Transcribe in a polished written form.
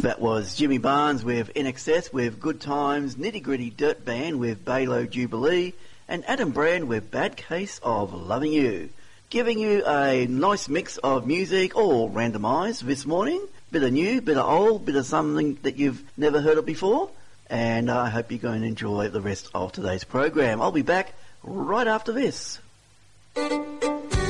That was Jimmy Barnes with INXS with Good Times, Nitty Gritty Dirt Band with Balo Jubilee, and Adam Brand with Bad Case of Loving You. Giving you a nice mix of music, all randomised this morning. Bit of new, bit of old, bit of something that you've never heard of before. And I hope you're going to enjoy the rest of today's program. I'll be back right after this.